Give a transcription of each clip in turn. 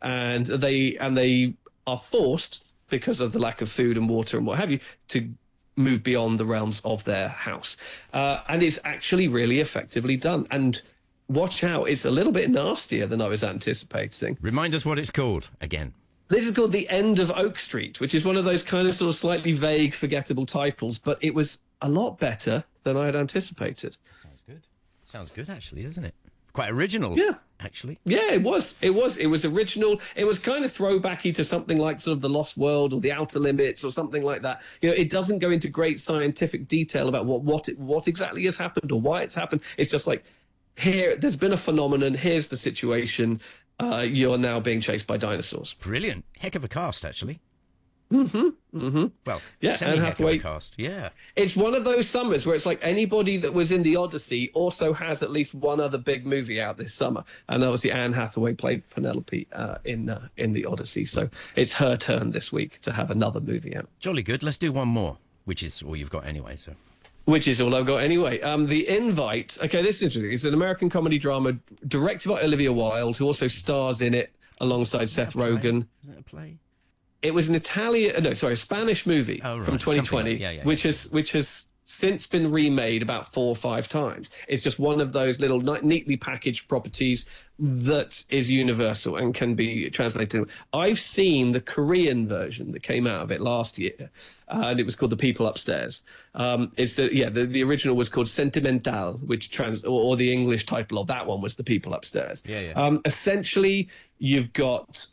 and they are forced, because of the lack of food and water and what have you, to move beyond the realms of their house. And it's actually really effectively done. And watch out, it's a little bit nastier than I was anticipating. Remind us what it's called again. This is called The End of Oak Street, which is one of those kind of sort of slightly vague, forgettable titles, but it was a lot better than I had anticipated. Sounds good. Sounds good, actually, doesn't it? Quite original, actually. Yeah, it was. It was original. It was kind of throwbacky to something like sort of The Lost World or The Outer Limits or something like that. You know, it doesn't go into great scientific detail about what exactly has happened or why it's happened. It's just like, here, there's been a phenomenon. Here's the situation. You're now being chased by dinosaurs. Brilliant. Heck of a cast, actually. Well, Yeah, Anne Hathaway. Cast. Yeah. It's one of those summers where it's like anybody that was in the Odyssey also has at least one other big movie out this summer. And obviously Anne Hathaway played Penelope in the Odyssey. So it's her turn this week to have another movie out. Jolly good. Let's do one more, which is all you've got anyway, so... Which is all I've got anyway. The Invite. Okay, this is interesting. It's an American comedy drama directed by Olivia Wilde, who also stars in it alongside Seth Rogen. Is that a play? It was an a Spanish movie from 2020, which has since been remade about 4 or 5 times. It's just one of those little neatly packaged properties that is universal and can be translated. I've seen the Korean version that came out of it last year, and it was called The People Upstairs. The original was called Sentimental, which or the English title of that one was The People Upstairs. Essentially, you've got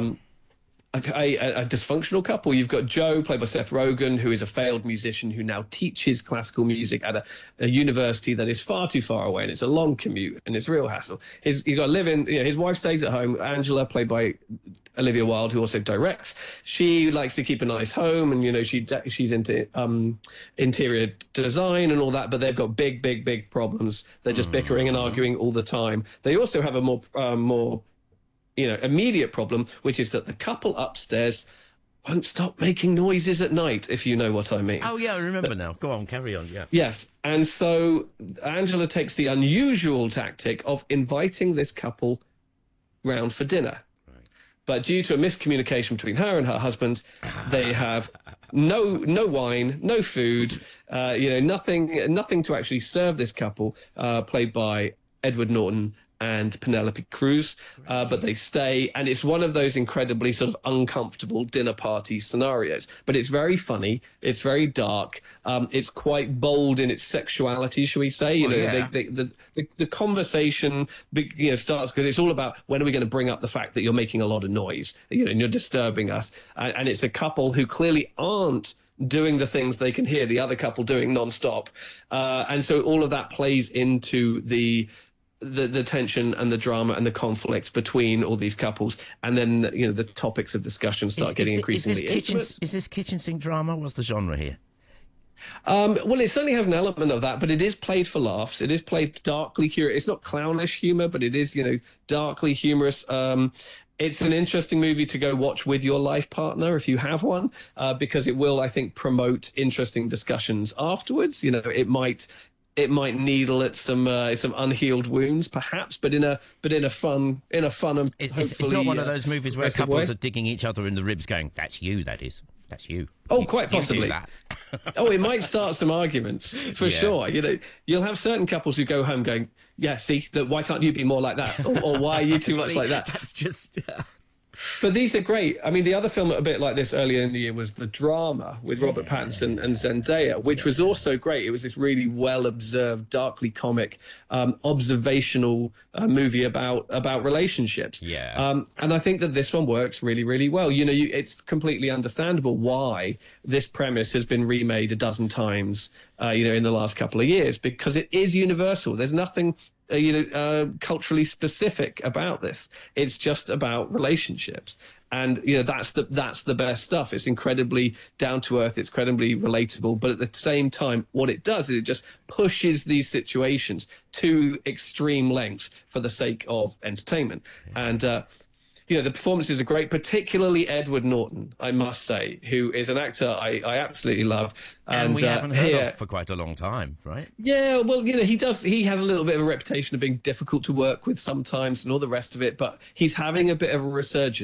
a dysfunctional couple. You've got Joe, played by Seth Rogen, who is a failed musician who now teaches classical music at a university that is far too far away, and it's a long commute and it's a real hassle. He's got to live in. His wife stays at home. Angela, played by Olivia Wilde, who also directs. She likes to keep a nice home, and she's into interior design and all that. But they've got big problems. They're just bickering and arguing all the time. They also have a more immediate problem, which is that the couple upstairs won't stop making noises at night, if you know what I mean. Oh, yeah, I remember now. Go on, carry on, yeah. Yes, and so Angela takes the unusual tactic of inviting this couple round for dinner. Right. But due to a miscommunication between her and her husband, they have no wine, no food, nothing to actually serve this couple, played by Edward Norton and Penelope Cruz, but they stay, and it's one of those incredibly sort of uncomfortable dinner party scenarios. But it's very funny, it's very dark, it's quite bold in its sexuality, shall we say? The conversation starts because it's all about, when are we going to bring up the fact that you're making a lot of noise, and you're disturbing us, and it's a couple who clearly aren't doing the things they can hear the other couple doing nonstop, and so all of that plays into the tension and the drama and the conflict between all these couples, and then the topics of discussion start getting increasingly intimate. Is this kitchen sink drama? What's the genre here? Well, it certainly has an element of that, but it is played for laughs. It is played darkly humorous. It's not clownish humor, but it is darkly humorous. It's an interesting movie to go watch with your life partner if you have one, because it will, I think, promote interesting discussions afterwards. It might needle at some unhealed wounds, perhaps, but in a fun and it's not one of those movies where couples are digging each other in the ribs, going, "That's you, that is, that's you." Oh, quite possibly. It might start some arguments for sure. You'll have certain couples who go home going, "Yeah, see, why can't you be more like that?" Or "Why are you too much like that?" That's just. But these are great. I mean, the other film a bit like this earlier in the year was The Drama with Robert Pattinson and Zendaya, which was also great. It was this really well-observed, darkly comic, observational movie about relationships. Yeah. And I think that this one works really, really well. It's completely understandable why this premise has been remade a dozen times, in the last couple of years, because it is universal. There's nothing culturally specific about this. It's just about relationships, and that's the best stuff. It's incredibly down to earth. It's incredibly relatable, but at the same time, what it does is it just pushes these situations to extreme lengths for the sake of entertainment. And the performances are great, particularly Edward Norton, I must say, who is an actor I absolutely love. And we haven't heard of for quite a long time, right? Yeah, well, he has a little bit of a reputation of being difficult to work with sometimes and all the rest of it, but he's having a bit of a resurgence.